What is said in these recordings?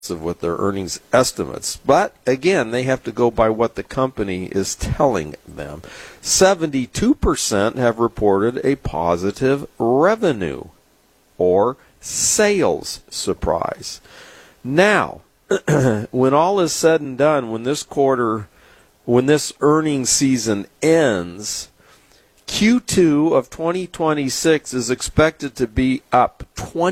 with their earnings estimates. But again, they have to go by what the company is telling them. 72% have reported a positive revenue or sales surprise. Now, when all is said and done, when this earnings season ends, Q2 of 2026 is expected to be up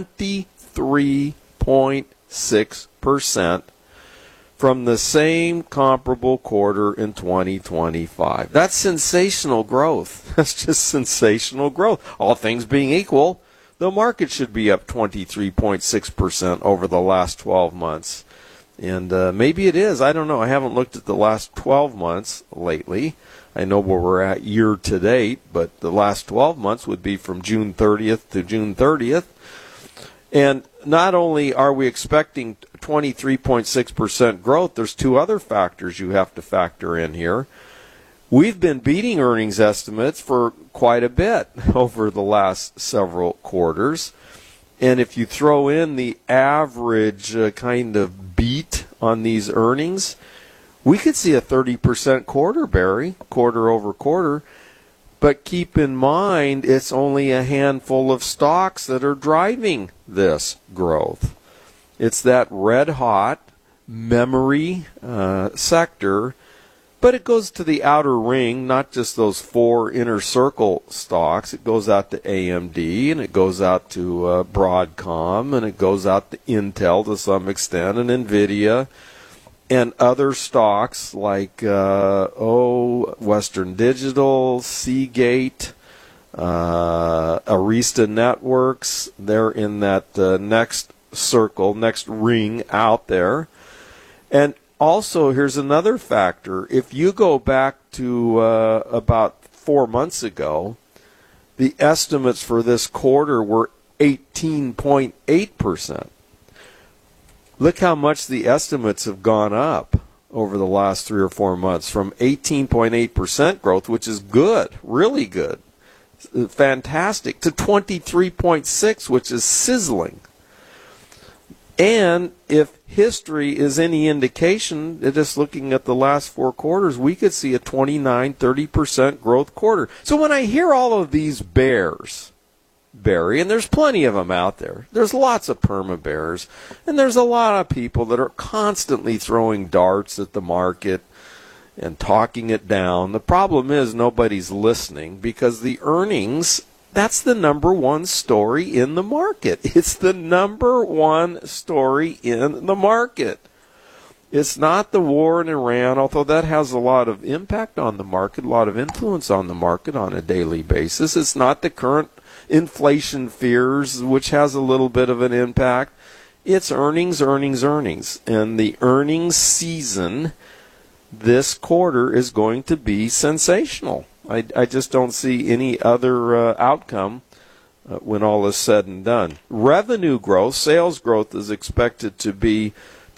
23.6% from the same comparable quarter in 2025. That's sensational growth. That's just sensational growth. All things being equal, the market should be up 23.6% over the last 12 months. And maybe it is. I don't know. I haven't looked at the last 12 months lately. I know where we're at year to date, but the last 12 months would be from June 30th to June 30th. And not only are we expecting 23.6% growth, there's two other factors you have to factor in here. We've been beating earnings estimates for quite a bit over the last several quarters. And if you throw in the average kind of beat on these earnings, we could see a 30% quarter, Barry, quarter over quarter. But keep in mind, it's only a handful of stocks that are driving this growth. It's that red-hot memory sector, but it goes to the outer ring, not just those four inner circle stocks. It goes out to AMD, and it goes out to Broadcom, and it goes out to Intel to some extent, and NVIDIA, and other stocks like Western Digital, Seagate, Arista Networks. They're in that next circle, next ring out there. And also, here's another factor. If you go back to about 4 months ago, the estimates for this quarter were 18.8%. Look how much the estimates have gone up over the last 3 or 4 months, from 18.8% growth, which is good, really good, fantastic, to 23.6%, which is sizzling. And if history is any indication, just looking at the last 4 quarters, we could see a 29-30% growth quarter. So when I hear all of these bears, Barry, and there's plenty of them out there. There's lots of perma bears, and there's a lot of people that are constantly throwing darts at the market and talking it down. The problem is nobody's listening, because the earnings, that's the number one story in the market. It's the number one story in the market. It's not the war in Iran, although that has a lot of impact on the market, a lot of influence on the market on a daily basis. It's not the current inflation fears, which has a little bit of an impact. It's earnings, earnings, earnings. And the earnings season this quarter is going to be sensational. I just don't see any other outcome when all is said and done. Revenue growth, sales growth, is expected to be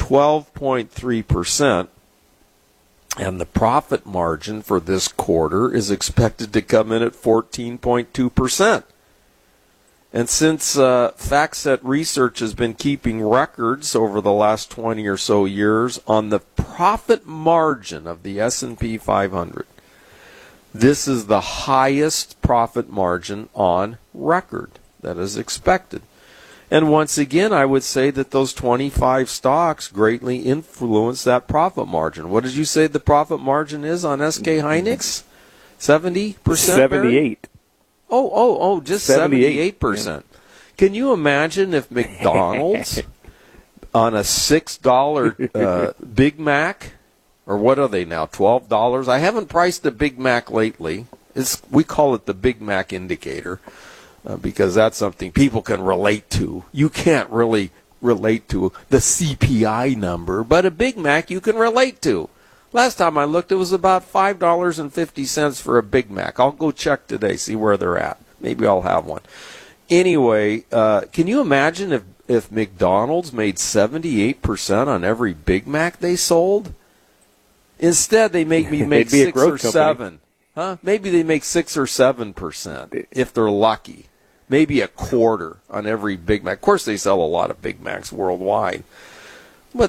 12.3%. And the profit margin for this quarter is expected to come in at 14.2%. And since FactSet Research has been keeping records over the last 20 or so years on the profit margin of the S&P 500, this is the highest profit margin on record that is expected. And once again, I would say that those 25 stocks greatly influence that profit margin. What did you say the profit margin is on SK Hynix? 70%? 78. Oh, just 78%. Yeah. Can you imagine if McDonald's on a $6 Big Mac, or what are they now, $12? I haven't priced a Big Mac lately. We call it the Big Mac indicator because that's something people can relate to. You can't really relate to the CPI number, but a Big Mac you can relate to. Last time I looked, it was about $5.50 for a Big Mac. I'll go check today, see where they're at. Maybe I'll have one. Anyway, can you imagine if McDonald's made 78% on every Big Mac they sold? Instead, they make 6 or 7. Huh? Maybe they make 6 or 7% if they're lucky. Maybe a quarter on every Big Mac. Of course, they sell a lot of Big Macs worldwide.